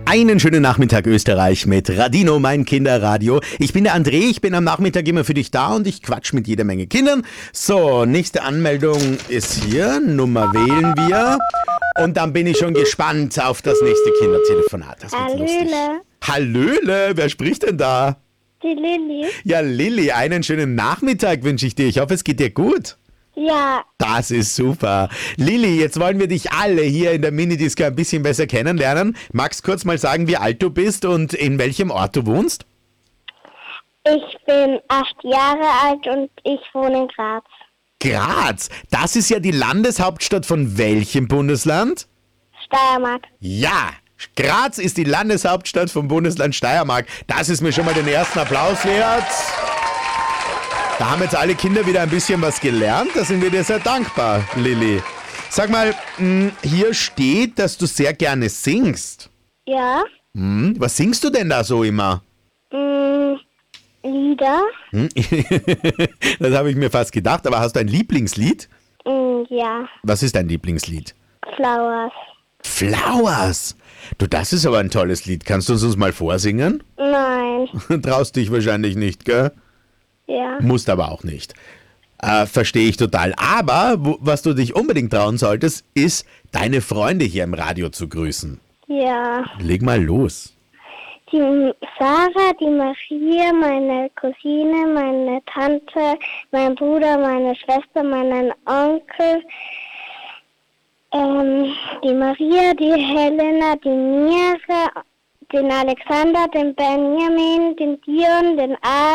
Einen schönen Nachmittag Österreich mit Radino, mein Kinderradio. Ich bin der André, ich bin am Nachmittag immer für dich da und ich quatsch mit jeder Menge Kindern. So, nächste Anmeldung ist hier, Nummer wählen wir. Und dann bin ich schon gespannt auf das nächste Kindertelefonat. Das wird lustig. Hallöle, wer spricht denn da? Die Lilly. Ja, Lilly, einen schönen Nachmittag wünsche ich dir. Ich hoffe, es geht dir gut. Ja. Das ist super. Lilly, jetzt wollen wir dich alle hier in der Minidisco ein bisschen besser kennenlernen. Magst kurz mal sagen, wie alt du bist und in welchem Ort du wohnst? Ich bin 8 Jahre alt und ich wohne in Graz. Graz, das ist ja die Landeshauptstadt von welchem Bundesland? Steiermark. Ja, Graz ist die Landeshauptstadt vom Bundesland Steiermark. Das ist mir schon mal den ersten Applaus wert. Da haben jetzt alle Kinder wieder ein bisschen was gelernt. Da sind wir dir sehr dankbar, Lilly. Sag mal, hier steht, dass du sehr gerne singst. Ja. Was singst du denn da so immer? Lieder. Das habe ich mir fast gedacht, aber hast du ein Lieblingslied? Ja. Was ist dein Lieblingslied? Flowers. Flowers! Du, das ist aber ein tolles Lied. Kannst du uns mal vorsingen? Nein. Traust dich wahrscheinlich nicht, gell? Ja. Musst aber auch nicht. Verstehe ich total. Aber was du dich unbedingt trauen solltest, ist, deine Freunde hier im Radio zu grüßen. Ja. Leg mal los. Die Sarah, die Maria, meine Cousine, meine Tante, mein Bruder, meine Schwester, meinen Onkel, die Maria, die Helena, die Mira, den Alexander, den Benjamin, den Dion, den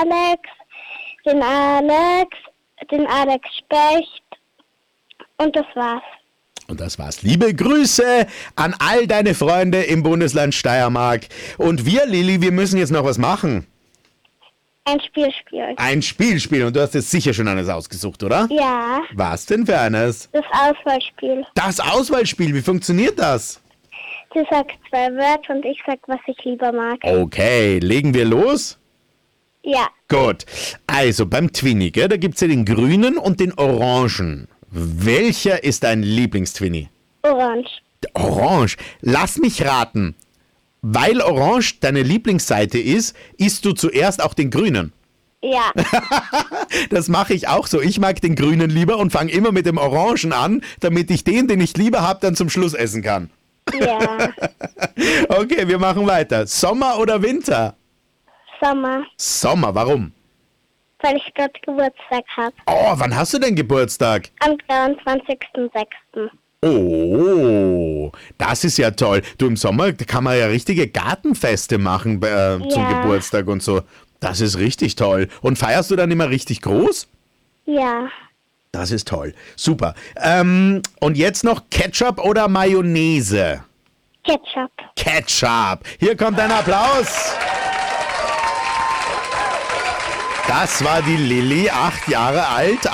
Alex Specht und das war's. Und das war's. Liebe Grüße an all deine Freunde im Bundesland Steiermark. Und wir, Lilly, wir müssen jetzt noch was machen. Ein Spiel spielen. Ein Spiel spielen. Und du hast jetzt sicher schon eines ausgesucht, oder? Ja. Was denn für eines? Das Auswahlspiel. Das Auswahlspiel, wie funktioniert das? Du sagst 2 Wörter und ich sag, was ich lieber mag. Okay, legen wir los? Ja. Gut. Also beim Twinny, gell, da gibt's ja den grünen und den orangen. Welcher ist dein Lieblingstwinny? Orange. Orange. Lass mich raten. Weil Orange deine Lieblingsseite ist, isst du zuerst auch den grünen. Ja. Das mache ich auch so. Ich mag den grünen lieber und fange immer mit dem Orangen an, damit ich den ich lieber habe, dann zum Schluss essen kann. Ja. Okay, wir machen weiter. Sommer oder Winter? Sommer. Sommer, warum? Weil ich gerade Geburtstag habe. Oh, wann hast du denn Geburtstag? Am 23.06. Oh, das ist ja toll. Du, im Sommer kann man ja richtige Gartenfeste machen zum Geburtstag und so. Das ist richtig toll. Und feierst du dann immer richtig groß? Ja. Das ist toll. Super. Und jetzt noch Ketchup oder Mayonnaise? Ketchup. Ketchup. Hier kommt ein Applaus. Das war die Lilly, 8 Jahre alt.